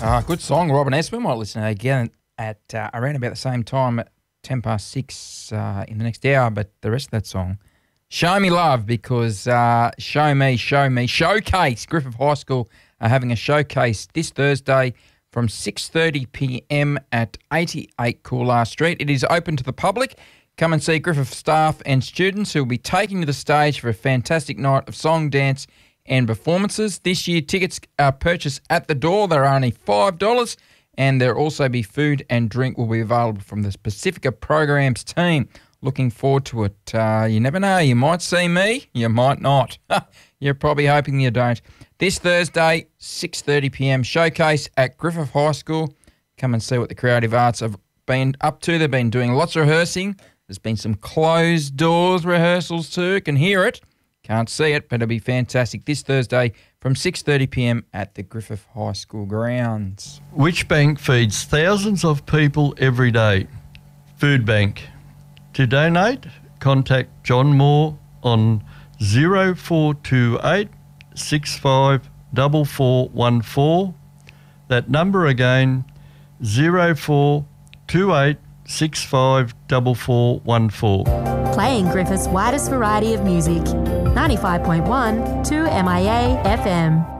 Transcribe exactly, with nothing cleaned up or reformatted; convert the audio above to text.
Ah, good song, Robin S. We might listen to it again at uh, around about the same time at ten past six uh, in the next hour, but the rest of that song, Show Me Love, because uh, Show Me, Show Me, Showcase. Griffith High School are having a showcase this Thursday from six thirty p m at eighty-eight Coollar Street. It is open to the public. Come and see Griffith staff and students who will be taking to the stage for a fantastic night of song, dance and performances. This year, tickets are purchased at the door. They're only five dollars, and there'll also be food and drink will be available from the Pacifica Programs team. Looking forward to it. Uh, you never know. You might see me. You might not. You're probably hoping you don't. This Thursday, six thirty p m, showcase at Griffith High School. Come and see what the creative arts have been up to. They've been doing lots of rehearsing. There's been some closed doors rehearsals too. Can hear it. Can't see it, but it'll be fantastic this Thursday from six thirty p m at the Griffith High School grounds. Which bank feeds thousands of people every day? Food Bank. To donate, contact John Moore on zero four two eight, six five four four one four. That number again, zero four two eight, six five four four one four. Playing Griffith's widest variety of music. ninety-five point one, two M I A F M.